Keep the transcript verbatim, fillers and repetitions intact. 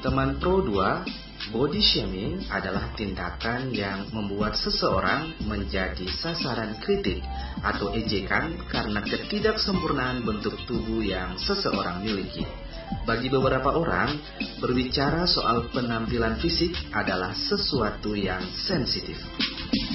Teman Pro dua, body shaming adalah tindakan yang membuat seseorang menjadi sasaran kritik atau ejekan karena ketidaksempurnaan bentuk tubuh yang seseorang miliki. Bagi beberapa orang, berbicara soal penampilan fisik adalah sesuatu yang sensitif.